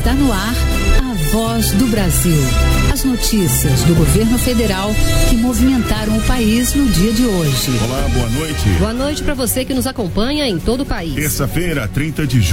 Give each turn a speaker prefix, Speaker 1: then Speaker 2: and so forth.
Speaker 1: Está no ar a Voz do Brasil. As notícias do governo federal que movimentaram o país no dia de hoje.
Speaker 2: Olá, boa noite.
Speaker 3: Boa noite para você que nos acompanha em todo o país.
Speaker 2: Terça-feira, 30 de julho.